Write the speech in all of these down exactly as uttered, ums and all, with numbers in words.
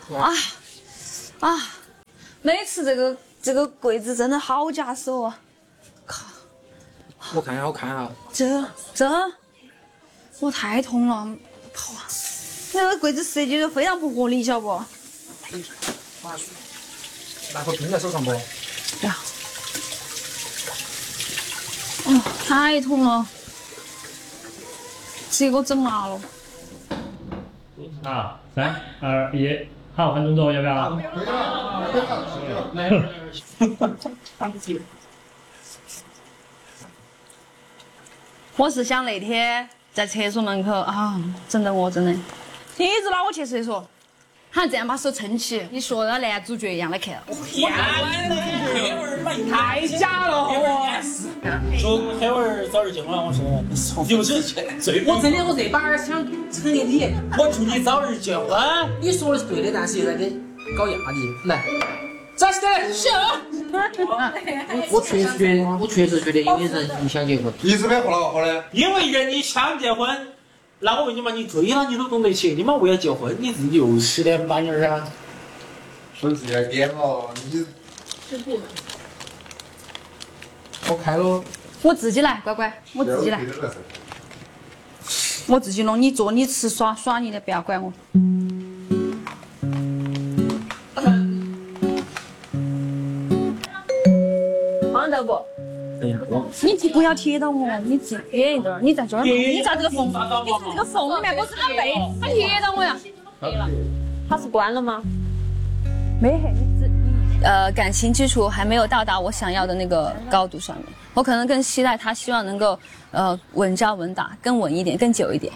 啊啊！每次这个这个柜子真的好夹手啊！靠！ 我看一下，我看一下。 这这，我太痛了！跑啊！那个柜子设计的非常不合理，晓不？ 拿块冰在手上不？ 不要。哦，太痛了，直接给我整麻了。 啊，三二一，好，换动作，要不要？ 我是想那天在厕所门口啊，整得我真的，一直拉我去厕所，他这样把手撑起，你说到男主角一样的看。 太假了，我说黑娃儿早日结婚，我说你不是最， 我真的我这把儿想成年你， 我祝你早日结婚。 你说的是对的，但是又在给搞压力。来，扎起来，行。 我确实觉得，我确实觉得，因为人你想结婚， 一直没活了，好的。 因为人你想结婚，那我问你嘛，你追了你都懂得起，你妈为了结婚，你自己又十点半点啊？ 粉丝也点了，你。 我开了。 我自己来，乖乖，我自己来。我自己弄，你做你吃耍耍你的，不要管我。放到不？你不要贴到我，你自己贴一点，你在这儿，你在这个缝，你在这个缝里面，不是他背，他贴到我呀。黑了，他是关了吗？没黑，你自呃感情基础还没有到达我想要的那个高度上面，我可能更期待他希望能够呃稳扎稳打，更稳一点，更久一点。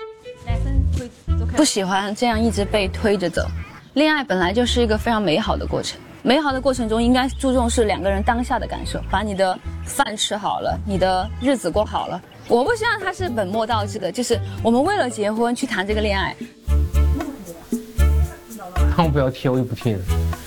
不喜欢这样一直被推着走。恋爱本来就是一个非常美好的过程，美好的过程中应该注重是两个人当下的感受，把你的饭吃好了，你的日子过好了。我不希望他是本末倒置的，就是我们为了结婚去谈这个恋爱。 他们不要贴，我就不贴了。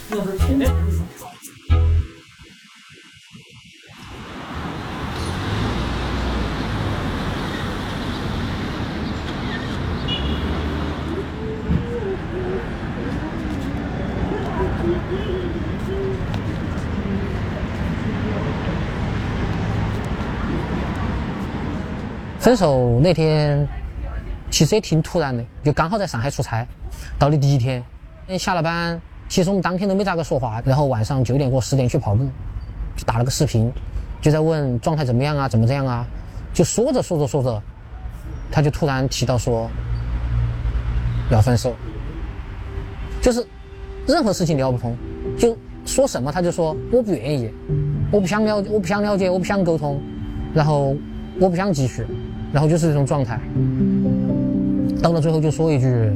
分手那天其实也挺突然的，就刚好在上海出差，到的第一天，下了班，其实我们当天都没咋个说话，然后晚上九点过十点去跑步，就打了个视频，就在问状态怎么样啊，怎么这样啊，就说着说着说着，他就突然提到说要分手，就是任何事情聊不通，就说什么他就说我不愿意，我不想了，我不想了解，我不想沟通，然后我不想继续，然后就是这种状态，到了最后就说一句，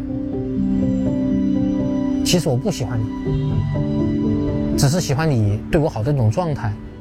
其实我不喜欢你，只是喜欢你对我好的那种状态。